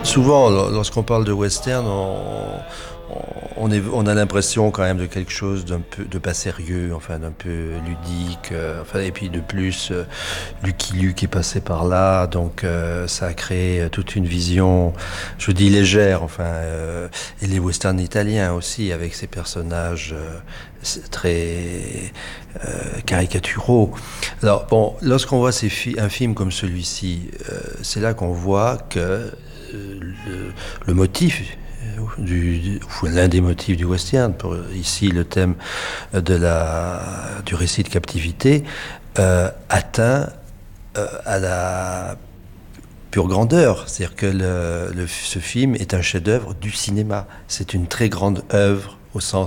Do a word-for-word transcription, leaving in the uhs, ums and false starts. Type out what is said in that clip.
Souvent, lorsqu'on parle de western, on, on, est, on a l'impression quand même de quelque chose d'un peu, de pas sérieux, enfin d'un peu ludique, euh, enfin, et puis de plus, euh, Lucky Luke est passé par là, donc euh, ça a créé toute une vision, je dis légère, enfin, euh, et les westerns italiens aussi, avec ces personnages euh, très euh, caricaturaux. Alors bon, lorsqu'on voit ces fi- un film comme celui-ci, euh, c'est là qu'on voit que le, le motif du, du- ou l'un des motifs du western, pour ici le thème de la, du récit de captivité, euh, atteint euh, à la pure grandeur. C'est-à-dire que le, le- ce film est un chef-d'œuvre du cinéma. C'est une très grande œuvre au sens